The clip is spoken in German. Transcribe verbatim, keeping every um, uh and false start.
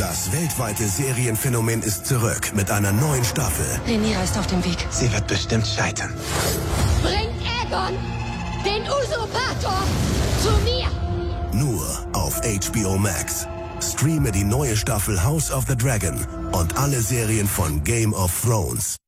Das weltweite Serienphänomen ist zurück mit einer neuen Staffel. Rhaenyra ist auf dem Weg. Sie wird bestimmt scheitern. Bringt Aegon, den Usurpator, zu mir! Nur auf H B O Max. Streame die neue Staffel House of the Dragon und alle Serien von Game of Thrones.